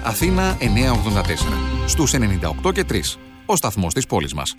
Αθήνα 984. Στους 98 και 3. Ο σταθμός της πόλης μας.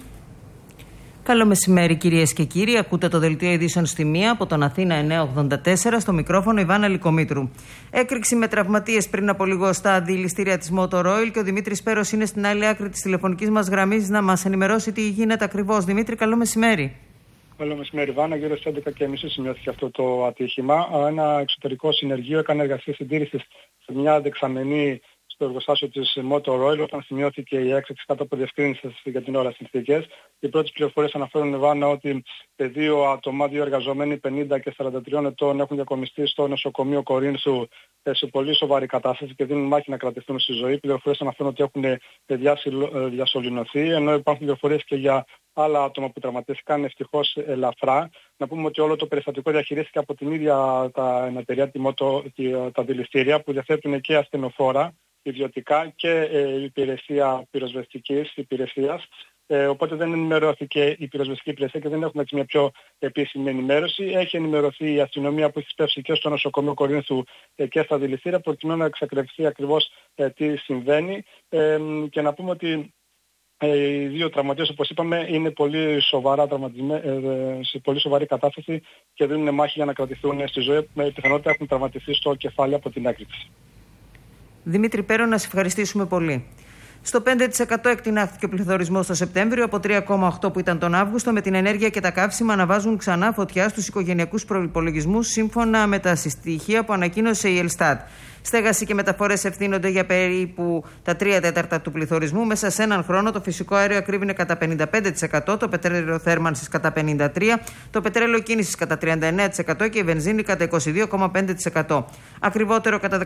Καλό μεσημέρι, κυρίες και κύριοι. Ακούτε το δελτίο ειδήσεων στη μία από τον Αθήνα 984, στο μικρόφωνο Ιβάνα Λικομήτρου. Έκρηξη με τραυματίες πριν από λίγο στα αντιληστήρια της Motor Oil και ο Δημήτρης Πέρος είναι στην άλλη άκρη της τηλεφωνικής μας γραμμής να μας ενημερώσει τι γίνεται ακριβώς. Δημήτρη, καλό μεσημέρι. Καλό μεσημέρι, Ιβάνα. Γύρω στις 11.30 σημειώθηκε αυτό το ατύχημα. Ένα εξωτερικό συνεργείο έκανε εργασίες συντήρησης σε μια δεξαμενή στο εργοστάσιο της Motor Oil όταν σημειώθηκε η έκρηξη κάτω από διευκρίνησης για την ώρα συνθήκες. Οι πρώτες πληροφορίες αναφέρουν, Ιβάνα, ότι δύο άτομα, δύο εργαζομένοι 50 και 43 ετών, έχουν διακομιστεί στο νοσοκομείο Κορίνθου σε πολύ σοβαρή κατάσταση και δίνουν μάχη να κρατηθούν στη ζωή. Οι πληροφορίες αναφέρουν ότι έχουν διασωληνωθεί, ενώ υπάρχουν πληροφορίες και για άλλα άτομα που τραυματίστηκαν, ευτυχώς ελαφρά. Να πούμε ότι όλο το περιστατικό διαχειρίστηκε από την ίδια τα εταιρεία, τα δηληστήρια, που διαθέτουν και ασθενοφόρα ιδιωτικά και υπηρεσία πυροσβεστικής υπηρεσίας. Οπότε δεν ενημερώθηκε η πυροσβεστική υπηρεσία και δεν έχουμε έτσι μια πιο επίσημη ενημέρωση. Έχει ενημερωθεί η αστυνομία που έχει σπεύσει και στο νοσοκομείο Κορίνθου και στα δηληστήρια προκειμένου να εξακριβωθεί ακριβώς τι συμβαίνει. Και να πούμε ότι οι δύο τραυματίες, όπως είπαμε, είναι πολύ σοβαρά σε πολύ σοβαρή κατάσταση και δίνουν μάχη για να κρατηθούν στη ζωή. Με πιθανότητα έχουν τραυματιστεί στο κεφάλι από την έκρηξη. Δημήτρη Πέρο, να σε ευχαριστήσουμε πολύ. Στο 5% εκτινάχθηκε ο πληθωρισμός το Σεπτέμβριο από 3,8% που ήταν τον Αύγουστο, με την ενέργεια και τα καύσιμα να βάζουν ξανά φωτιά στους οικογενειακούς προϋπολογισμούς, σύμφωνα με τα στοιχεία που ανακοίνωσε η Ελστάτ. Στέγαση και μεταφορές ευθύνονται για περίπου τα 3/4 του πληθωρισμού. Μέσα σε έναν χρόνο το φυσικό αέριο ακρίβεινε κατά 55%, το πετρέλαιο θέρμανσης κατά 53%, το πετρέλαιο κίνησης κατά 39% και η βενζίνη κατά 22,5%. Ακριβότερο κατά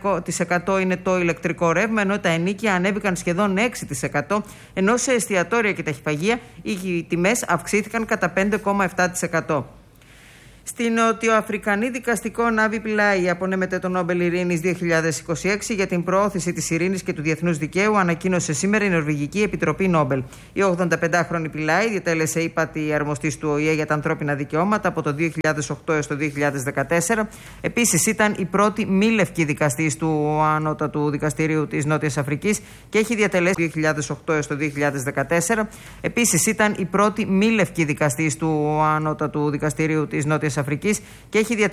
15% είναι το ηλεκτρικό ρεύμα, ενώ τα ενοίκια ανέβηκαν σχεδόν 6%, ενώ σε εστιατόρια και ταχυπαγεία οι τιμές αυξήθηκαν κατά 5,7%. Στην νοτιοαφρικανή δικαστικό Νάβι Πιλάι απονέμεται το Νόμπελ Ειρήνης 2026 για την προώθηση της ειρήνης και του διεθνούς δικαίου, ανακοίνωσε σήμερα η Νορβηγική Επιτροπή Νόμπελ. Η 85χρονη Πιλάι διετέλεσε ύπατη αρμοστής του ΟΗΕ για τα ανθρώπινα δικαιώματα από το 2008 έως το 2014. Επίσης ήταν η πρώτη μη λευκή δικαστής του Ανώτατου Δικαστηρίου της Νότιας Αφρικής και έχει διατελέσει το 2008 έως το 2014. Επίσης ήταν η πρώτη μη λευκή δικαστής του Ανώτατου Δικαστηρίου της Νότιας Αφρικής και έχει διατελέσει